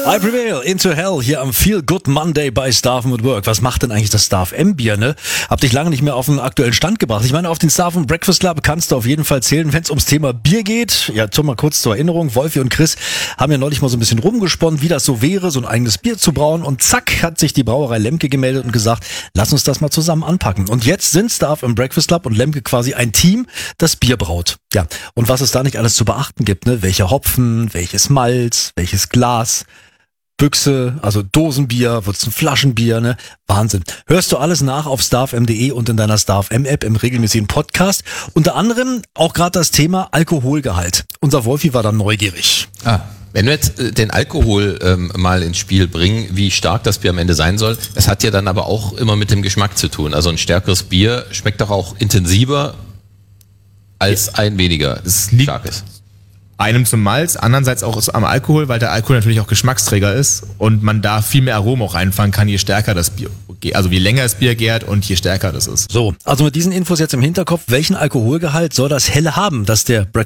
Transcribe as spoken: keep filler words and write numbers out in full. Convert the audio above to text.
I Prevail, Into Hell, hier am Feel Good Monday bei Staffen at Work. Was macht denn eigentlich das Staff M-Bier, ne? Hab dich lange nicht mehr auf den aktuellen Stand gebracht. Ich meine, auf den Staff and Breakfast Club kannst du auf jeden Fall zählen, wenn es ums Thema Bier geht. Ja, zum mal kurz zur Erinnerung, Wolfi und Chris haben ja neulich mal so ein bisschen rumgesponnen, wie das so wäre, so ein eigenes Bier zu brauen. Und zack, hat sich die Brauerei Lemke gemeldet und gesagt, lass uns das mal zusammen anpacken. Und jetzt sind Staff and Breakfast Club und Lemke quasi ein Team, das Bier braut. Ja, und was es da nicht alles zu beachten gibt, ne? Welche Hopfen, welches Malz, welches Glas, Büchse, also Dosenbier, wird's ein Flaschenbier, ne? Wahnsinn. Hörst du alles nach auf starfm punkt de und in deiner StarFM-App im regelmäßigen Podcast. Unter anderem auch gerade das Thema Alkoholgehalt. Unser Wolfi war da neugierig. Ah, wenn wir jetzt äh, den Alkohol ähm, mal ins Spiel bringen, wie stark das Bier am Ende sein soll, es hat ja dann aber auch immer mit dem Geschmack zu tun. Also ein stärkeres Bier schmeckt doch auch intensiver als ein weniger Es liegt starkes. einem zum Malz, andererseits auch am Alkohol, weil der Alkohol natürlich auch Geschmacksträger ist und man da viel mehr Aromen auch reinfangen kann, je stärker das Bier, also je länger das Bier gärt und je stärker das ist. So, also mit diesen Infos jetzt im Hinterkopf, welchen Alkoholgehalt soll das Helle haben, das der